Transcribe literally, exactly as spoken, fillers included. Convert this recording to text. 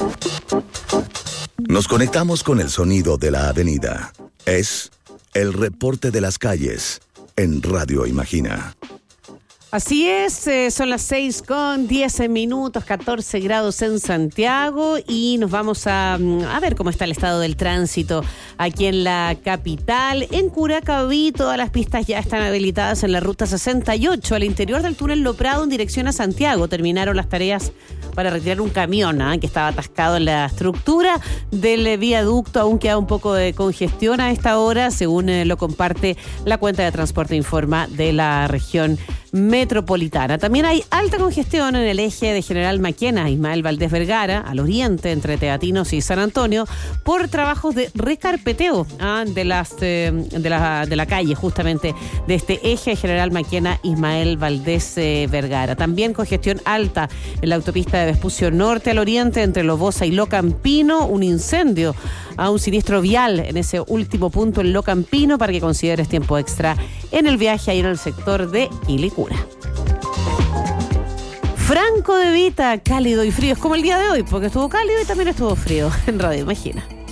Nos conectamos con el sonido de la avenida. Es el reporte de las calles en Radio Imagina. Así es, eh, son las seis con diez minutos, catorce grados en Santiago y nos vamos a, a ver cómo está el estado del tránsito aquí en la capital. En Curacaví todas las pistas ya están habilitadas en la ruta sesenta y ocho, al interior del túnel Lo Prado en dirección a Santiago. Terminaron las tareas para retirar un camión ¿eh? que estaba atascado en la estructura del viaducto. Aún queda un poco de congestión a esta hora, según eh, lo comparte la cuenta de Transporte Informa de la región metropolitana. También hay alta congestión en el eje de General Maquena, Ismael Valdés Vergara, al oriente, entre Teatinos y San Antonio, por trabajos de recarpeteo ¿ah? de, las, eh, de, la, de la calle, justamente de este eje General Maquena, Ismael Valdés eh, Vergara. También congestión alta en la autopista de Vespucio Norte al oriente, entre Lobosa y Locampino, un incendio a un siniestro vial en ese último punto en Locampino, para que consideres tiempo extra en el viaje ahí en el sector de Quilicura. Franco De Vita, cálido y frío, es como el día de hoy, porque estuvo cálido y también estuvo frío en Radio Imagina.